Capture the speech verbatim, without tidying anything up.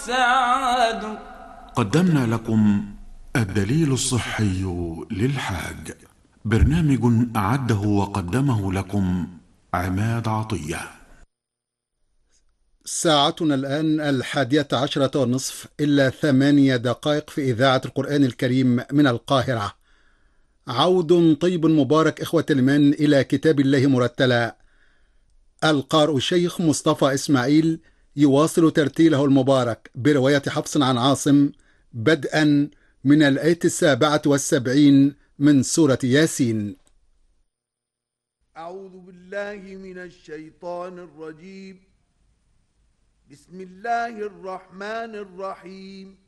والسعاد. قدمنا لكم الدليل الصحي للحاج، برنامج أعده وقدمه لكم عماد عطية. ساعتنا الآن الحادية عشرة والنصف إلا ثمانية دقائق في إذاعة القرآن الكريم من القاهرة. عود طيب مبارك إخوة الإيمان إلى كتاب الله مرتلا. القارئ الشيخ مصطفى إسماعيل يواصل ترتيله المبارك برواية حفص عن عاصم بدءا من الآية السابعة والسبعين من سورة ياسين. أعوذ بالله من الشيطان الرجيم. بسم الله الرحمن الرحيم.